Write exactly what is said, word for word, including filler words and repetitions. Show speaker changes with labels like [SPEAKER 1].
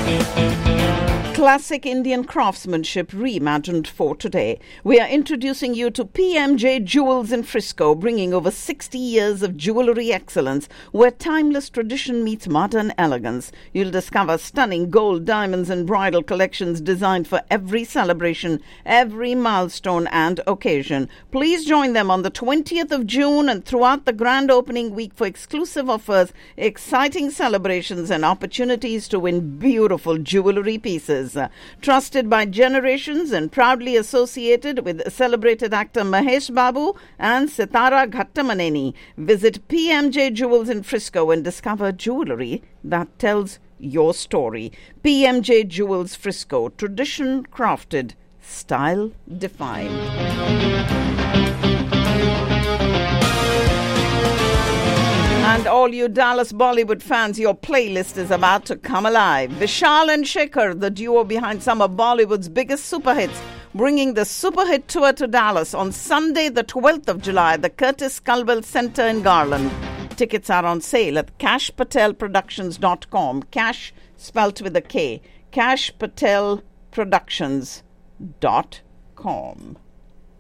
[SPEAKER 1] Classic Indian craftsmanship reimagined for today. We are introducing you to P M J Jewels in Frisco, bringing over sixty years of jewellery excellence, where timeless tradition meets modern elegance. You'll discover stunning gold, diamonds and bridal collections designed for every celebration, every milestone and occasion. Please join them on the twentieth of June and throughout the grand opening week for exclusive offers, exciting celebrations and opportunities to win beautiful jewellery pieces. Trusted by generations and proudly associated with celebrated actor Mahesh Babu and Sitara Ghattamaneni. Visit P M J Jewels in Frisco and discover jewellery that tells your story. P M J Jewels Frisco, tradition crafted, style defined. And all you Dallas Bollywood fans, your playlist is about to come alive. Vishal and Shekhar, the duo behind some of Bollywood's biggest super hits, bringing the super hit tour to Dallas on Sunday, the twelfth of July, at the Curtis Culwell Center in Garland. Tickets are on sale at cash patel productions dot com. Cash spelt with a K. cash patel productions dot com.